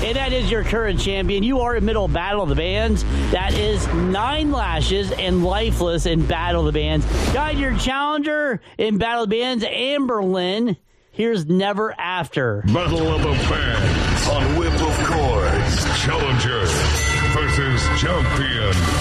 And that is your current champion. You are in middle of Battle of the Bands. That is 9 Lashes and Lifeless in Battle of the Bands. Got your challenger in Battle of the Bands, Amberlynn. Here's Never After. Battle of the Bands on Whip of Chords. Challenger versus champion.